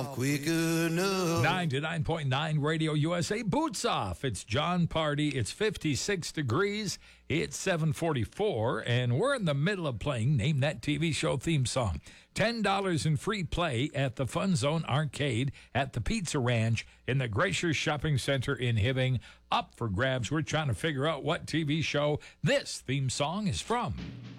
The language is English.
off quick enough. 99.9 Radio USA. Boots off. It's John Party. It's 56 degrees. It's 7:44, and we're in the middle of playing Name That TV Show theme song. $10 in free play at the Fun Zone Arcade at the Pizza Ranch in the Glacier Shopping Center in Hibbing. Up for grabs. We're trying to figure out what TV show this theme song is from.